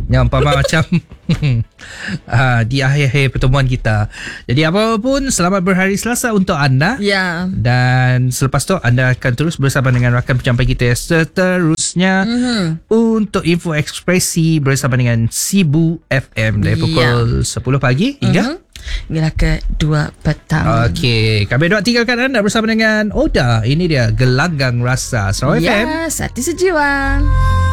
Yang umpama macam di akhir-akhir pertemuan kita. Jadi apapun, selamat berhari Selasa untuk anda. Ya. Dan selepas tu anda akan terus bersama dengan rakan pencampai kita seterusnya untuk info ekspresi bersama dengan Sibu FM dari pukul 10 pagi hingga ke 2 petang. Okey, kami nak tinggalkan anda bersama dengan Oda. Ini dia Gelanggang Rasa Sarawak FM. Ya, Sati Sejiwa.